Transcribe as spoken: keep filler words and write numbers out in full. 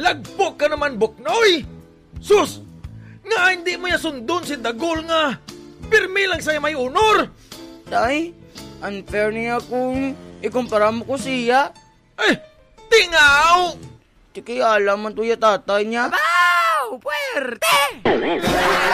Lagpok ka naman, Buknoy! Sus! Nga hindi mo sundon si Dagol nga pirmi lang sa'yo may honor! Tay, unfair niya kung ikumpara mo ko siya. Eh, tingaw! Tiki alam man to ya tatay niya. Abaw! Puwerte!